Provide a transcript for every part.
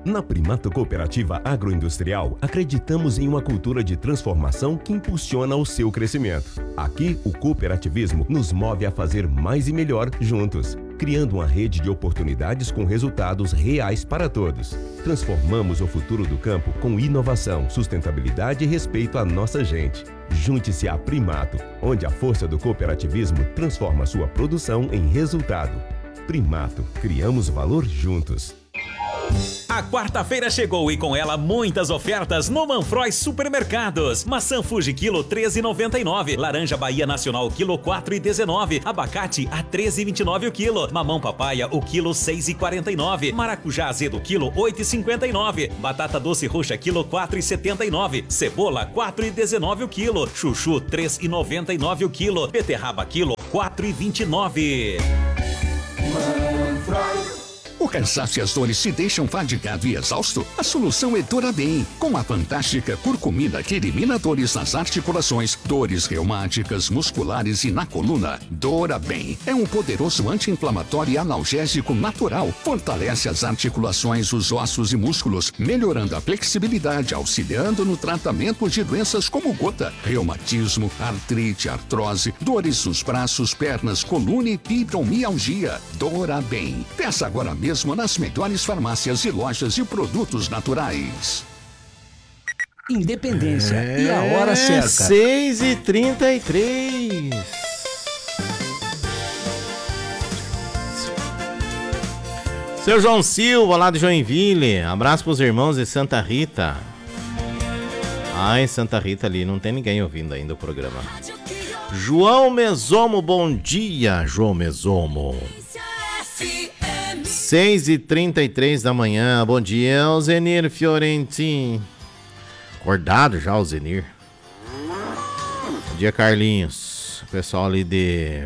Na Primato Cooperativa Agroindustrial, acreditamos em uma cultura de transformação que impulsiona o seu crescimento. Aqui, o cooperativismo nos move a fazer mais e melhor juntos, criando uma rede de oportunidades com resultados reais para todos. Transformamos o futuro do campo com inovação, sustentabilidade e respeito à nossa gente. Junte-se à Primato, onde a força do cooperativismo transforma sua produção em resultado. Primato, criamos valor juntos. A quarta-feira chegou e com ela muitas ofertas no Manfroy Supermercados. Maçã Fuji quilo 13,99, laranja Bahia Nacional quilo 4,19, abacate a 13,29 o quilo, mamão papaya o quilo 6,49, maracujá azedo quilo 8,59, batata doce roxa quilo 4,79, cebola 4,19 o quilo, chuchu 3,99 o quilo, beterraba quilo 4,29. O cansaço e as dores te deixam fadigado e exausto? A solução é Dorabem, com a fantástica curcumina que elimina dores nas articulações, dores reumáticas, musculares e na coluna. Dorabem é um poderoso anti-inflamatório e analgésico natural. Fortalece as articulações, os ossos e músculos, melhorando a flexibilidade, auxiliando no tratamento de doenças como gota, reumatismo, artrite, artrose, dores nos braços, pernas, coluna e fibromialgia. Dorabem. Peça agora mesmo nas melhores farmácias e lojas de produtos naturais. Independência e a hora certa. 6h33. Seu João Silva, lá de Joinville. Abraço pros irmãos de Santa Rita. Em Santa Rita ali não tem ninguém ouvindo ainda o programa. João Mesomo, bom dia, João Mesomo. 6h33 da manhã, bom dia, o Zenir Fiorentin. Acordado já, o Zenir. Bom dia, Carlinhos. O pessoal ali de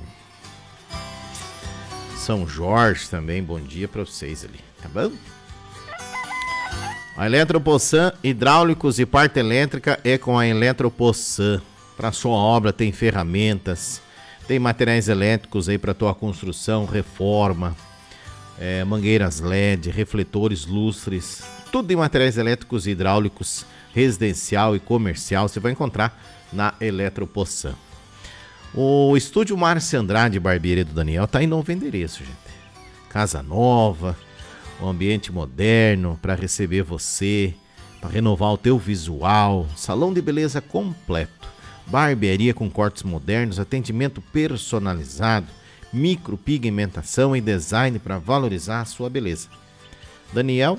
São Jorge também, bom dia pra vocês ali, tá bom? A Eletropossan, hidráulicos e parte elétrica é com a Eletropossan. Para sua obra tem ferramentas, tem materiais elétricos aí para tua construção, reforma. Mangueiras LED, refletores, lustres, tudo em materiais elétricos e hidráulicos, residencial e comercial, você vai encontrar na Eletropossan. O estúdio Márcio Andrade Barbearia do Daniel tá em novo endereço, gente. Casa nova, um ambiente moderno para receber você, para renovar o teu visual, salão de beleza completo, barbearia com cortes modernos, atendimento personalizado, micropigmentação e design para valorizar a sua beleza. Daniel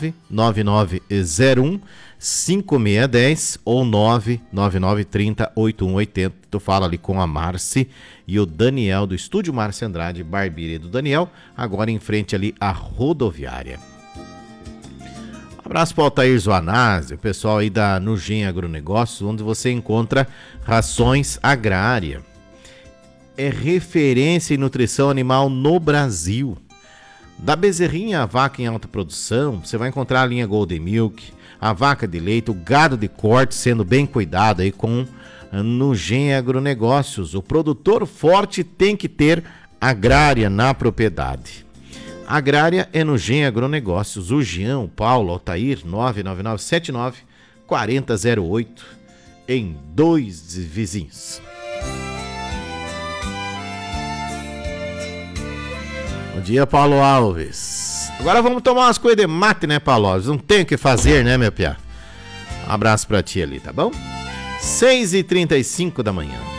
99901 5610 ou 99930 8180. Tu fala ali com a Marci e o Daniel do Estúdio Márcio Andrade, Barbearia do Daniel, agora em frente ali à rodoviária. Um abraço para o Altair Zoanazzi, o pessoal aí da Nugem Agronegócios, onde você encontra rações agrárias. É referência em nutrição animal no Brasil. Da bezerrinha à vaca em alta produção, você vai encontrar a linha Golden Milk, a vaca de leite, o gado de corte sendo bem cuidado aí com Nugem Agronegócios. O produtor forte tem que ter agrária na propriedade. Agrária é Nugem Agronegócios. O Jean, o Paulo, o Altair, 99979-4008 em Dois Vizinhos. Bom dia, Paulo Alves. Agora vamos tomar umas coisas de mate, né, Paulo Alves? Não tem o que fazer, né, meu piá? Um abraço pra ti ali, tá bom? 6h35 da manhã.